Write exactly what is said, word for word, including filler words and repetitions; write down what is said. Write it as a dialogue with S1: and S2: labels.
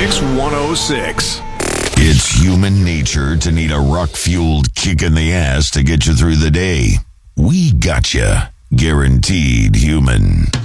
S1: Mix one oh six.
S2: It's human nature to need a rock-fueled kick in the ass to get you through the day. We gotcha. Guaranteed human.